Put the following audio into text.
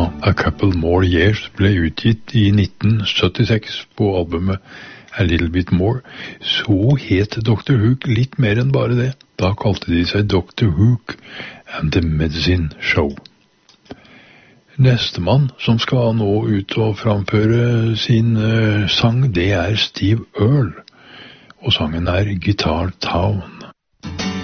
A Couple More Years ble utgitt i 1976 på albumet A Little Bit More, så het Dr. Hook litt mer enn bare det. Da kalte de seg Dr. Hook and the Medicine Show. Nestemann som skal nå ut og framføre sin sang, det er Steve Earle, og sangen er Guitar Town.